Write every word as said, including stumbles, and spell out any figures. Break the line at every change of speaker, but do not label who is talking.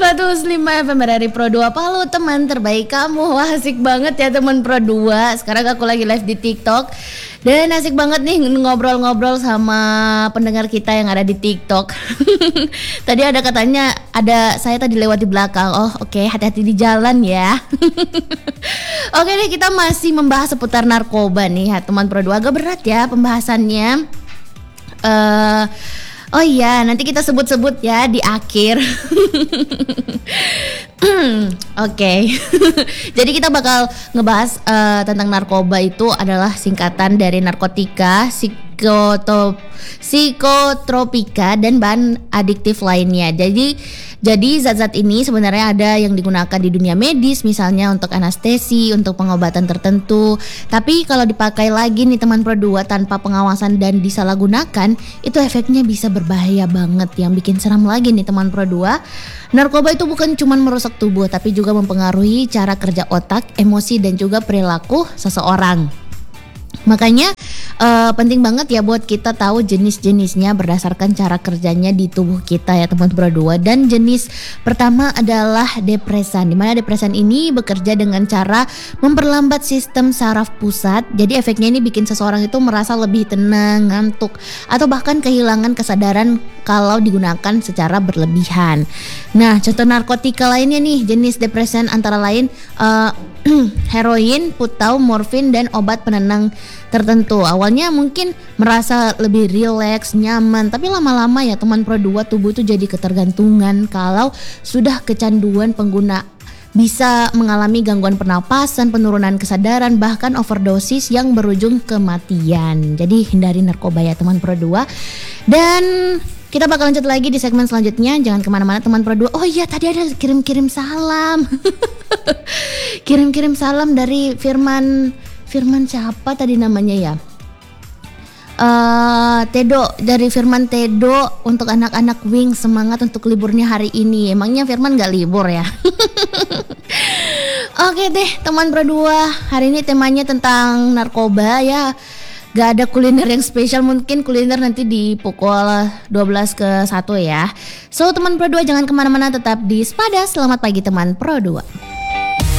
satu lima F M dari Pro dua Palu, teman terbaik kamu. Wah, asik banget ya teman Pro dua. Sekarang aku lagi live di TikTok. Dan asik banget nih ngobrol-ngobrol sama pendengar kita yang ada di TikTok. Tadi ada katanya, ada saya tadi lewat di belakang. Oh oke, okay, hati-hati di jalan ya. Oke deh, kita masih membahas seputar narkoba nih ya, teman Pro dua. Agak berat ya pembahasannya. Uh, oh iya, nanti kita sebut-sebut ya di akhir. Oke, okay. Jadi kita bakal ngebahas uh, tentang narkoba. Itu adalah singkatan dari narkotika, psikotop, psikotropika, dan bahan adiktif lainnya. Jadi Jadi zat-zat ini sebenarnya ada yang digunakan di dunia medis, misalnya untuk anestesi, untuk pengobatan tertentu. Tapi kalau dipakai lagi nih teman Pro dua tanpa pengawasan dan disalahgunakan, itu efeknya bisa berbahaya banget. Yang bikin seram lagi nih teman Pro dua, narkoba itu bukan cuma merusak tubuh, tapi juga mempengaruhi cara kerja otak, emosi, dan juga perilaku seseorang. Makanya uh, penting banget ya buat kita tahu jenis-jenisnya berdasarkan cara kerjanya di tubuh kita ya teman Pro dua. Dan jenis pertama adalah depresan, dimana depresan ini bekerja dengan cara memperlambat sistem saraf pusat. Jadi efeknya ini bikin seseorang itu merasa lebih tenang, ngantuk, atau bahkan kehilangan kesadaran kalau digunakan secara berlebihan. Nah, contoh narkotika lainnya nih jenis depresan antara lain uh, heroin, putau, morfin, dan obat penenang tertentu. Awalnya mungkin merasa lebih rileks, nyaman, tapi lama-lama ya teman Pro dua, tubuh itu jadi ketergantungan. Kalau sudah kecanduan, pengguna bisa mengalami gangguan pernapasan, penurunan kesadaran, bahkan overdosis yang berujung kematian. Jadi hindari narkoba ya teman Pro dua. Dan kita bakal lanjut lagi di segmen selanjutnya. Jangan kemana-mana teman Pro dua. Oh iya, tadi ada kirim-kirim salam. Kirim-kirim salam dari Firman. Firman siapa tadi namanya ya? Uh, Tedo, dari Firman Tedo. Untuk anak-anak Wing, semangat untuk liburnya hari ini. Emangnya Firman gak libur ya? Oke deh teman Pro dua, hari ini temanya tentang narkoba ya. Gak ada kuliner yang spesial, mungkin kuliner nanti di pukul dua belas ke satu ya. So teman Pro dua jangan kemana-mana, tetap di Sepada. Selamat pagi teman Pro dua.